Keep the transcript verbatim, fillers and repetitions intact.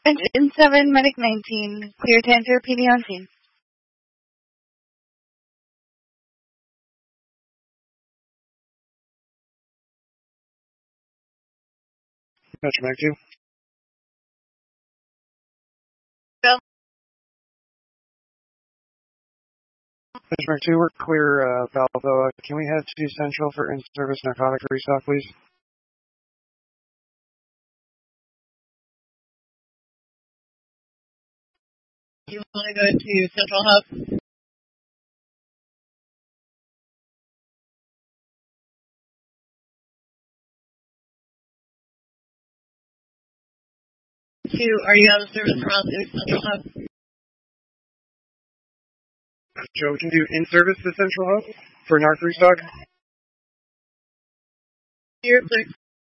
Engine seven, Medic nineteen, clear to enter P D on scene. Metro Mag two. Bill. Metro Mag two, we're clear, uh, Balboa. Can we head to Central for in-service narcotic restock, please? You want to go to Central Hub? Two, are you out of service around Central Hub? Joe, can you do in-service to Central Hub for narc restock? You're clear.